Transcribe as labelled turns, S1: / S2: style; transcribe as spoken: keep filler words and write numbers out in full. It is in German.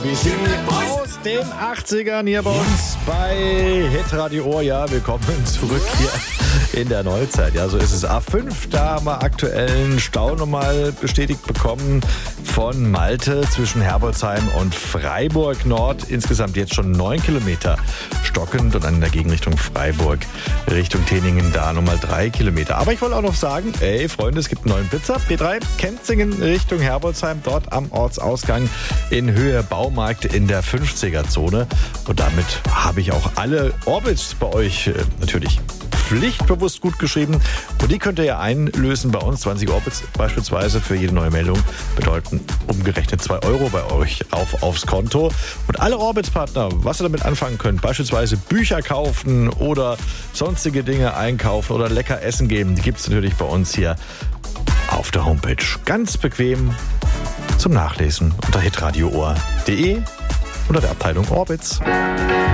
S1: B C aus den achtzigern hier bei uns bei Hitradio Ohr. Ja, willkommen zurück hier in der Neuzeit. Ja, so ist es. A fünf, da haben wir aktuellen Stau nochmal bestätigt bekommen von Malte zwischen Herbolzheim und Freiburg Nord. Insgesamt jetzt schon neun Kilometer stockend und dann in der Gegenrichtung Freiburg Richtung Teningen da nochmal drei Kilometer. Aber ich wollte auch noch sagen, ey Freunde, es gibt einen neuen Blitzer. B drei Kenzingen Richtung Herbolzheim, dort am Ortsausgang in Höhe Baumarkt in der fünfziger-Zone. Und damit habe ich auch alle Orbits bei euch äh, natürlich pflichtbewusst gut geschrieben. Und die könnt ihr ja einlösen bei uns. zwanzig Orbits beispielsweise für jede neue Meldung bedeuten umgerechnet zwei Euro bei euch auf, aufs Konto. Und alle Orbits-Partner, was ihr damit anfangen könnt, beispielsweise Bücher kaufen oder sonstige Dinge einkaufen oder lecker essen geben, die gibt es natürlich bei uns hier auf der Homepage. Ganz bequem zum Nachlesen unter hitradio ohr punkt de unter der Abteilung Orbits.